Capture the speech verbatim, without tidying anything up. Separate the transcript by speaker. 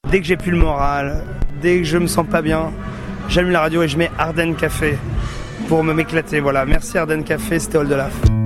Speaker 1: Dès que j'ai plus le moral, dès que je me sens pas bien, j'allume la radio et je mets Ardenne Café pour me m'éclater. Voilà, merci Ardenne Café, c'était All de Laf.